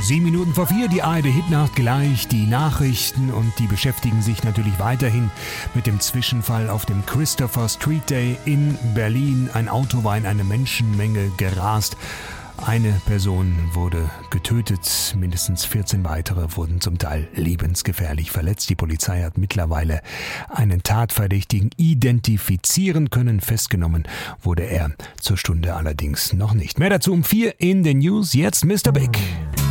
3:07, die ARD Hitnacht gleich, die Nachrichten und die beschäftigen sich natürlich weiterhin mit dem Zwischenfall auf dem Christopher Street Day in Berlin. Ein Auto war in eine Menschenmenge gerast. Eine Person wurde getötet, mindestens 14 weitere wurden zum Teil lebensgefährlich verletzt. Die Polizei hat mittlerweile einen Tatverdächtigen identifizieren können. Festgenommen wurde er zur Stunde allerdings noch nicht. Mehr dazu um 4 in den News. Jetzt Mr. Big.